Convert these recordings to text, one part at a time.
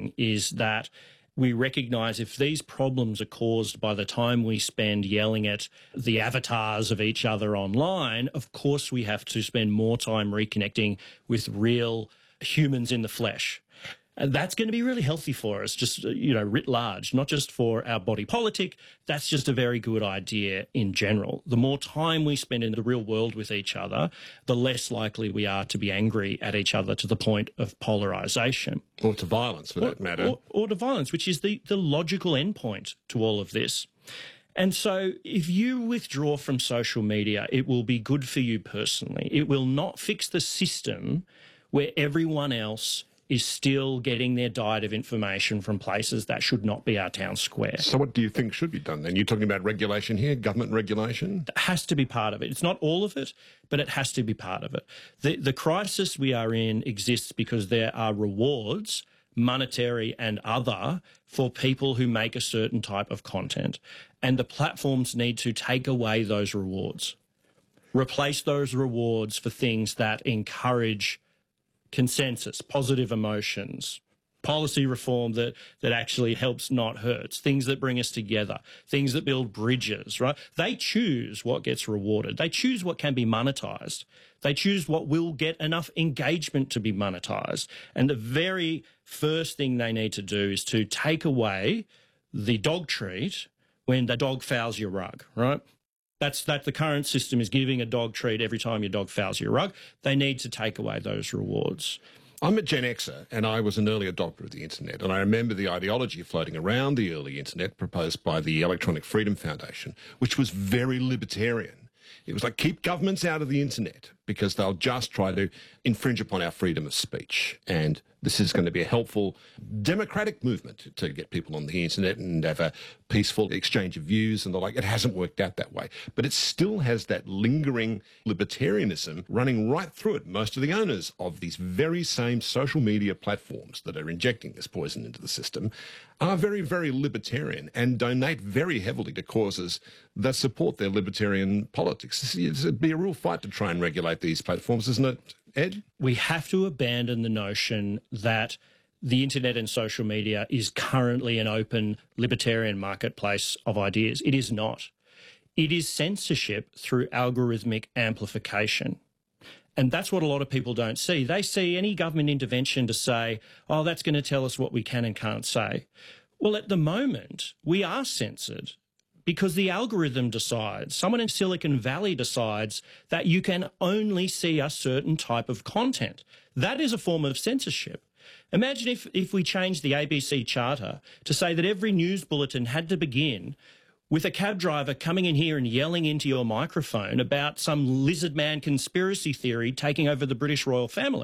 thing is that we recognise if these problems are caused by the time we spend yelling at the avatars of each other online, of course we have to spend more time reconnecting with real humans in the flesh. And that's going to be really healthy for us, just, writ large, not just for our body politic. That's just a very good idea in general. The more time we spend in the real world with each other, the less likely we are to be angry at each other to the point of polarisation. Or to violence, for that matter. Or to violence, which is the logical endpoint to all of this. And so if you withdraw from social media, it will be good for you personally. It will not fix the system where everyone else is still getting their diet of information from places that should not be our town square. So what do you think should be done then? You're talking about regulation here, government regulation? That has to be part of it. It's not all of it, but it has to be part of it. The crisis we are in exists because there are rewards, monetary and other, for people who make a certain type of content. And the platforms need to take away those rewards, replace those rewards for things that encourage consensus, positive emotions, policy reform that actually helps, not hurts, things that bring us together, things that build bridges, right? They choose what gets rewarded. They choose what can be monetized. They choose what will get enough engagement to be monetized. And the very first thing they need to do is to take away the dog treat when the dog fouls your rug, right? That's the current system is giving a dog treat every time your dog fouls your rug. They need to take away those rewards. I'm a Gen Xer, and I was an early adopter of the internet, and I remember the ideology floating around the early internet proposed by the Electronic Freedom Foundation, which was very libertarian. It was like, keep governments out of the internet because they'll just try to infringe upon our freedom of speech. And this is going to be a helpful democratic movement to get people on the internet and have a peaceful exchange of views and the like. It hasn't worked out that way. But it still has that lingering libertarianism running right through it. Most of the owners of these very same social media platforms that are injecting this poison into the system are very, very libertarian and donate very heavily to causes that support their libertarian politics. It'd be a real fight to try and regulate these platforms, isn't it, Ed? We have to abandon the notion that the internet and social media is currently an open libertarian marketplace of ideas. It is not. It is censorship through algorithmic amplification. And that's what a lot of people don't see. They see any government intervention to say, oh, that's going to tell us what we can and can't say. Well, at the moment, we are censored because the algorithm decides, someone in Silicon Valley decides that you can only see a certain type of content. That is a form of censorship. Imagine if we changed the ABC Charter to say that every news bulletin had to begin with a cab driver coming in here and yelling into your microphone about some lizard man conspiracy theory taking over the British royal family.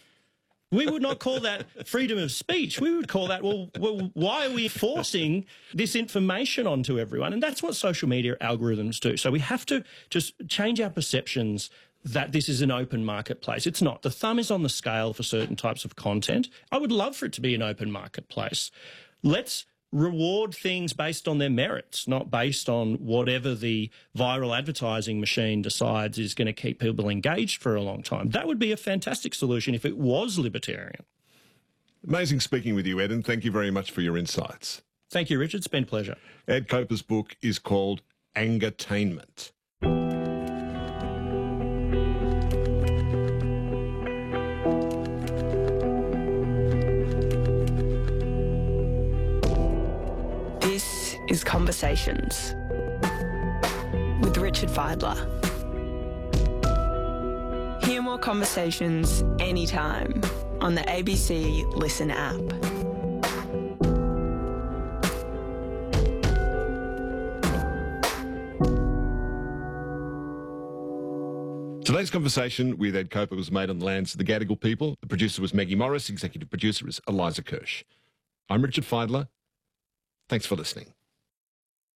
We would not call that freedom of speech. We would call that, well, why are we forcing this information onto everyone? And that's what social media algorithms do. So we have to just change our perceptions that this is an open marketplace. It's not. The thumb is on the scale for certain types of content. I would love for it to be an open marketplace. Let's reward things based on their merits, not based on whatever the viral advertising machine decides is going to keep people engaged for a long time. That would be a fantastic solution if it was libertarian. Amazing speaking with you, Ed, and thank you very much for your insights. Thank you, Richard. It's been a pleasure. Ed Koper's book is called Angertainment. Is Conversations with Richard Fidler. Hear more conversations anytime on the ABC Listen app. Today's conversation with Ed Koper was made on the lands of the Gadigal people. The producer was Maggie Morris. Executive producer is Eliza Kirsch. I'm Richard Fidler. Thanks for listening.